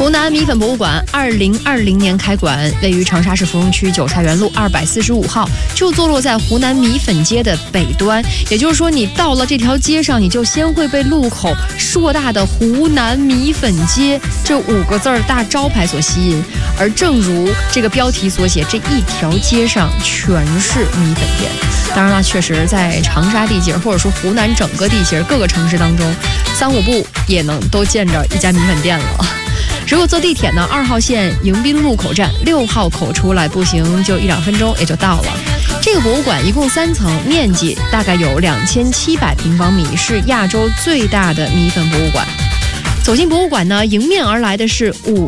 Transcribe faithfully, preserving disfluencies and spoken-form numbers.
湖南米粉博物馆二零二零年开馆，位于长沙市芙蓉区九菜园路二百四十五号，就坐落在湖南米粉街的北端。也就是说，你到了这条街上，你就先会被路口硕大的湖南米粉街这五个字儿大招牌所吸引。而正如这个标题所写，这一条街上全是米粉店。当然了，确实在长沙地界或者说湖南整个地界各个城市当中，三五步也能都见着一家米粉店了。如果坐地铁呢，二号线迎宾路口站六号口出来，步行就一两分钟也就到了。这个博物馆一共三层，面积大概有两千七百平方米，是亚洲最大的米粉博物馆。走进博物馆呢，迎面而来的是五